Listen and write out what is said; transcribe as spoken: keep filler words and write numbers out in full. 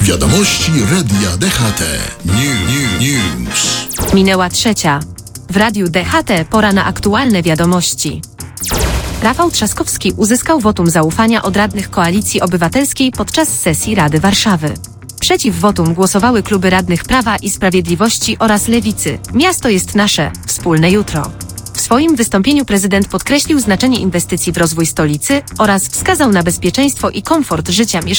Wiadomości Radia D H T. New, new, news. Minęła trzecia. W Radiu D H T pora na aktualne wiadomości. Rafał Trzaskowski uzyskał wotum zaufania od radnych Koalicji Obywatelskiej podczas sesji Rady Warszawy. Przeciw wotum głosowały kluby radnych Prawa i Sprawiedliwości oraz Lewicy. Miasto jest nasze, wspólne jutro. W swoim wystąpieniu prezydent podkreślił znaczenie inwestycji w rozwój stolicy oraz wskazał na bezpieczeństwo i komfort życia mieszkańców.